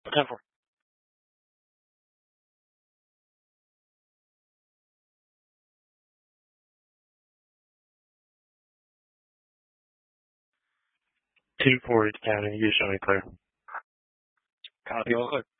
10-4. 2-4 County, you show me clear. Copy, all clear.